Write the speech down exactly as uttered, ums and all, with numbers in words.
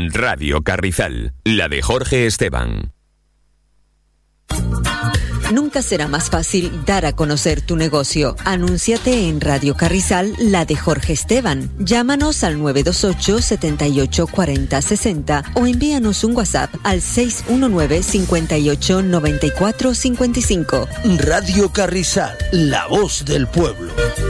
Radio Carrizal, la de Jorge Esteban. Nunca será más fácil dar a conocer tu negocio. Anúnciate en Radio Carrizal, la de Jorge Esteban. Llámanos al nueve dos ocho, siete ocho cuatro cero seis cero o envíanos un WhatsApp al seis uno nueve, cinco ocho, nueve cuatro cinco cinco. Radio Carrizal, la voz del pueblo.